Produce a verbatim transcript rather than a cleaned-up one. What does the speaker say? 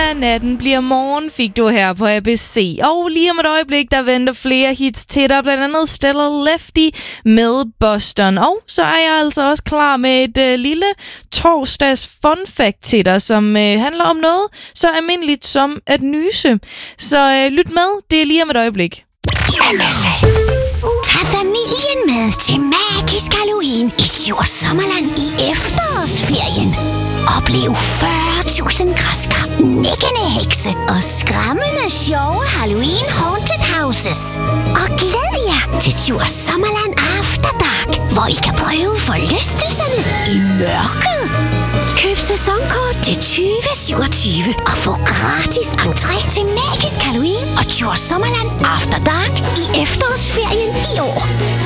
af natten bliver morgen, fik du her på A B C. Og lige om et øjeblik, der venter flere hits til dig, blandt andet Stella Lefty med Boston. Og så er jeg altså også klar med et øh, lille torsdags fun fact til dig, som øh, handler om noget så almindeligt som at nyse. Så øh, lyt med, det er lige om et øjeblik. Tag familien med til Magisk Halloween i Djurs Sommerland i efterårsferien. Oplev fyrre tusind græskar, nikkende hekse og skræmmende sjove Halloween Haunted Houses. Og glæd jer til Djurs Sommerland After Dark, hvor I kan prøve forlystelserne i mørket. Køb sæsonkort til tyve syvogtyve og få gratis entré til Magisk Halloween og Djurs Sommerland After Dark i efterårsferien i år.